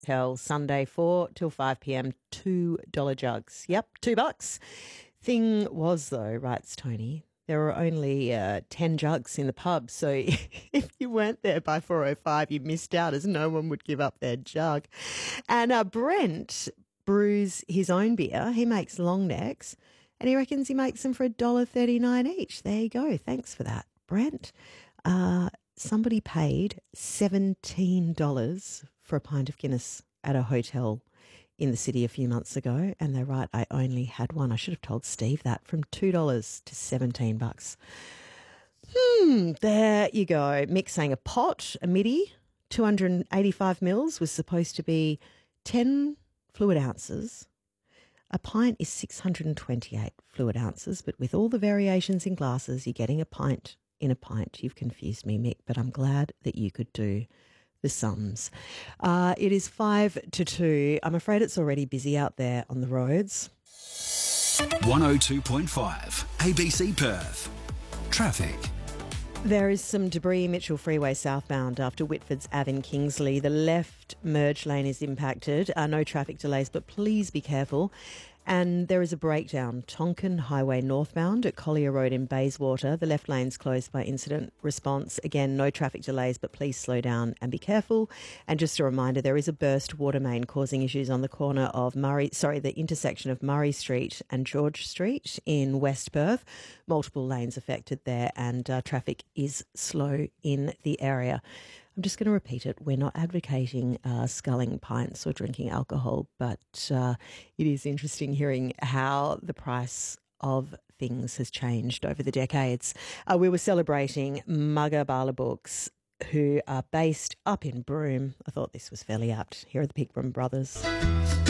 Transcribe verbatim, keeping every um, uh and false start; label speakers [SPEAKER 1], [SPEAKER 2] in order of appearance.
[SPEAKER 1] Hotel Sunday four till five p.m. two dollar jugs. Yep, two bucks. Thing was though, writes Tony, there were only uh, ten jugs in the pub, so if you weren't there by four oh five, you missed out, as no one would give up their jug. And uh, Brent brews his own beer. He makes long necks, and he reckons he makes them for one dollar thirty-nine each. There you go. Thanks for that, Brent. Uh, somebody paid seventeen dollars for a pint of Guinness at a hotel in the city a few months ago, and they're right, I only had one. I should have told Steve that. From two dollars to seventeen bucks. Hmm, there you go. Mick saying a pot, a midi, two hundred eighty-five mils was supposed to be ten fluid ounces. A pint is six hundred twenty-eight fluid ounces, but with all the variations in glasses, you're getting a pint in a pint. You've confused me, Mick, but I'm glad that you could do the sums. Uh, it is five to two. I'm afraid it's already busy out there on the roads.
[SPEAKER 2] one oh two point five A B C Perth. Traffic.
[SPEAKER 1] There is some debris Mitchell Freeway southbound after Whitford's Ave in Kingsley. The left merge lane is impacted. Uh, no traffic delays, but please be careful. And there is a breakdown. Tonkin Highway northbound at Collier Road in Bayswater. The left lane's closed by incident response. Again, no traffic delays, but please slow down and be careful. And just a reminder, there is a burst water main causing issues on the corner of Murray, sorry, the intersection of Murray Street and George Street in West Perth. Multiple lanes affected there, and uh, traffic is slow in the area. I'm just going to repeat it. We're not advocating uh, sculling pints or drinking alcohol, but uh, it is interesting hearing how the price of things has changed over the decades. Uh, we were celebrating Mugga Bala Books, who are based up in Broome. I thought this was fairly apt. Here are the Pigbram Brothers.